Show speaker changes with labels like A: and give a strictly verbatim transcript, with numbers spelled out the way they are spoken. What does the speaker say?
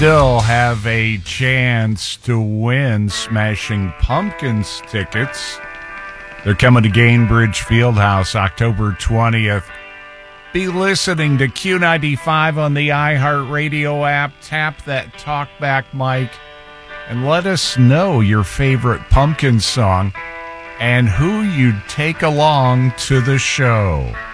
A: still have a chance to win Smashing Pumpkins tickets. They're coming to Gainbridge Fieldhouse October twentieth. Be listening to Q ninety-five on the iHeartRadio app. Tap that talkback mic and let us know your favorite Pumpkins song and who you'd take along to the show.